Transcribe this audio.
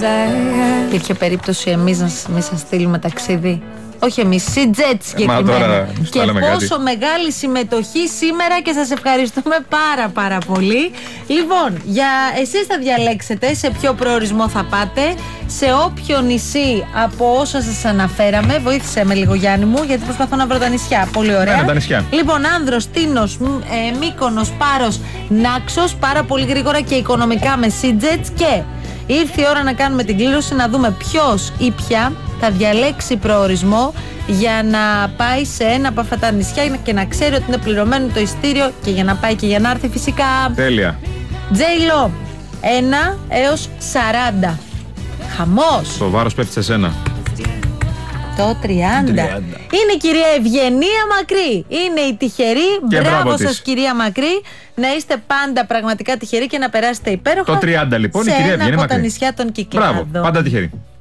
Υπήρχε περίπτωση εμείς να μην σας στείλουμε ταξίδι? Όχι εμείς, CJet συγκεκριμένα. Και πόσο μεγάλη συμμετοχή σήμερα και σας ευχαριστούμε πάρα πολύ. Λοιπόν, εσείς θα διαλέξετε σε ποιο προορισμό θα πάτε, σε όποιο νησί από όσα σας αναφέραμε. Βοήθησε με λίγο, Γιάννη μου, γιατί προσπαθώ να βρω τα νησιά. Πολύ ωραία. Ναι, τα νησιά. Λοιπόν, Άνδρος, Τίνος, Μύκονος, Πάρος, Νάξος, πάρα πολύ γρήγορα και οικονομικά με CJet. Και ήρθε η ώρα να κάνουμε την κλήρωση, να δούμε ποιος ή ποια θα διαλέξει προορισμό για να πάει σε ένα από αυτά τα νησιά και να ξέρει ότι είναι πληρωμένο το ειστήριο και για να πάει και για να έρθει φυσικά. Τέλεια. J-Lo, 1 έως 40. Χαμός. Το βάρος πέφτει σε σένα. Το 30. Είναι η κυρία Ευγενία Μακρύ. Είναι η τυχερή. Μπράβο σας, κυρία Μακρύ. Να είστε πάντα πραγματικά τυχεροί και να περάσετε υπέροχα. Το 30 λοιπόν, η κυρία Ευγενία Μακρύ. Από τα νησιά των Κυκλάδων. Μπράβο, πάντα τυχερή.